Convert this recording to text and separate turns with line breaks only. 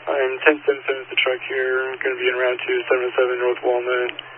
I'm 1077 at the truck here. I'm going to be in round 2, 707 North Walnut.